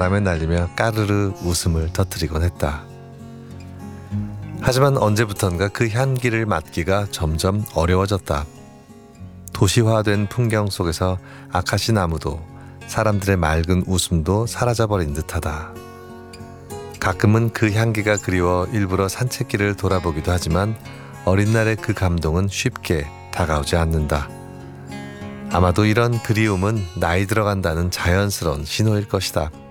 바람에 날리며 까르르 웃음을 터뜨리곤 했다. 하지만 언제부턴가 그 향기를 맡기가 점점 어려워졌다. 도시화된 풍경 속에서 아카시 나무도 사람들의 맑은 웃음도 사라져버린 듯하다. 가끔은 그 향기가 그리워 일부러 산책길을 돌아보기도 하지만 어린 날의 그 감동은 쉽게 다가오지 않는다. 아마도 이런 그리움은 나이 들어간다는 자연스러운 신호일 것이다.